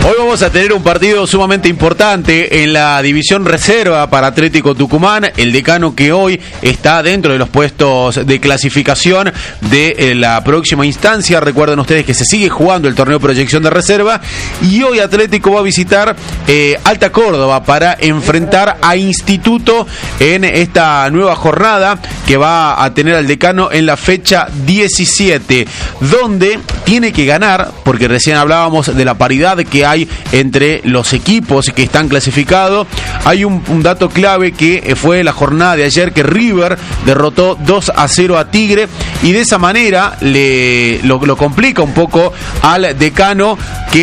Hoy vamos a tener un partido sumamente importante en la división reserva para Atlético Tucumán, el Decano que hoy está dentro de los puestos de clasificación de la próxima instancia. Recuerden ustedes que se sigue jugando el torneo proyección de reserva y hoy Atlético va a visitar Alta Córdoba para enfrentar a Instituto en esta nueva jornada que va a tener al Decano en la fecha 17, donde tiene que ganar, porque recién hablábamos de la paridad que hay entre los equipos que están clasificados. Hay un dato clave que fue la jornada de ayer, que River derrotó 2-0 a Tigre y de esa manera lo complica un poco al Decano,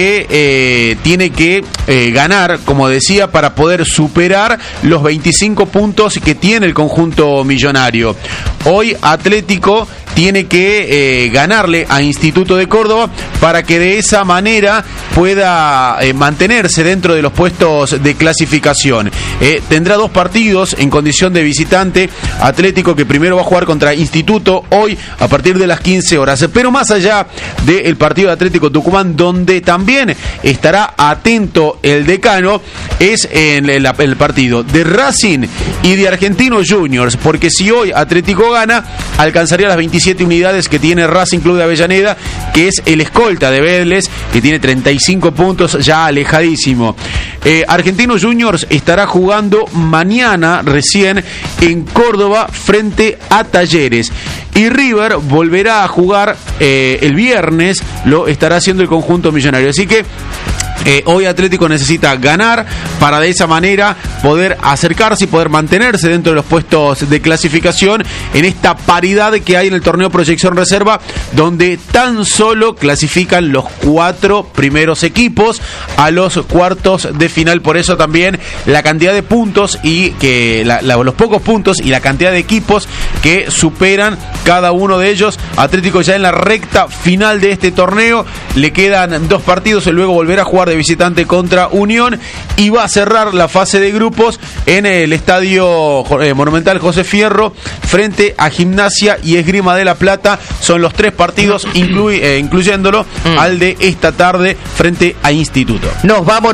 que tiene que ganar, como decía, para poder superar los 25 puntos que tiene el conjunto millonario. Hoy Atlético tiene que ganarle a Instituto de Córdoba para que de esa manera pueda mantenerse dentro de los puestos de clasificación. Tendrá dos partidos en condición de visitante Atlético, que primero va a jugar contra Instituto hoy a partir de las 15 horas. Pero más allá del partido de Atlético Tucumán, donde también estará atento el Decano, es en el partido de Racing y de Argentinos Juniors, porque si hoy Atlético gana, alcanzaría las 27 unidades que tiene Racing Club de Avellaneda, que es el escolta de Vélez, que tiene 35 puntos, ya alejadísimo. Argentinos Juniors estará jugando mañana recién en Córdoba frente a Talleres. Y River volverá a jugar el viernes, lo estará haciendo el conjunto millonario. Así que hoy Atlético necesita ganar para de esa manera poder acercarse y poder mantenerse dentro de los puestos de clasificación en esta paridad que hay en el torneo Proyección Reserva, donde tan solo clasifican los 4 primeros equipos a los cuartos de final. Por eso también la cantidad de puntos y que los pocos puntos y la cantidad de equipos que superan cada uno de ellos. Atlético ya en la recta final de este torneo, le quedan 2 partidos y luego volverá a jugar de visitante contra Unión y va a cerrar la fase de grupos en el Estadio Monumental José Fierro frente a Gimnasia y Esgrima de La Plata. Son los 3 partidos incluyéndolo al de esta tarde frente a Instituto. Nos vamos.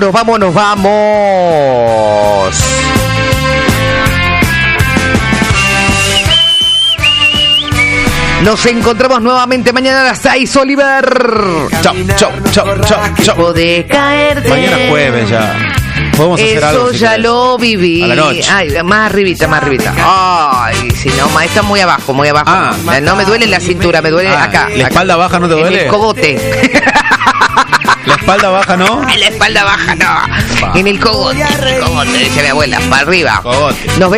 Nos encontramos nuevamente mañana a las 6, Oliver. Chau. Puede caerte. Mañana jueves ya. Podemos hacer algo. Eso ya lo viví. A la noche. Ay, más arribita. Ay, si no, está muy abajo. No me duele la cintura, me duele acá. ¿La espalda baja no te duele? En el cogote. ¿La espalda baja no? En la espalda baja no. En el cogote. Se mi abuela, para arriba. Cogote. Nos